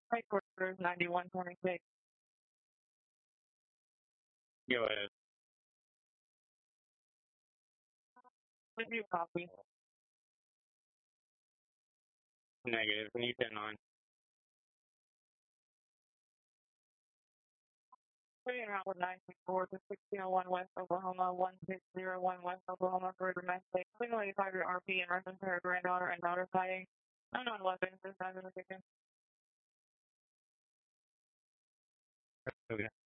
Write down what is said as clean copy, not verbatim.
Right quarters 9126. Go ahead. Did you copy? Negative. Can you 10-9? Clearing out with 964 to 1601 West Oklahoma, 1601 West Oklahoma for domestic. Signal 85 your RP in reference to her granddaughter and daughter sighting. Unknown weapons this time in the kitchen. Okay.